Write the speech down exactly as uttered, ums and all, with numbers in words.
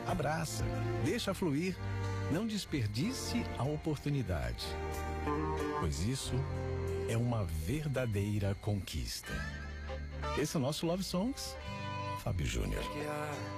Abraça, deixa fluir, não desperdice a oportunidade, pois isso é uma verdadeira conquista. Esse é o nosso Love Songs, Fábio Júnior.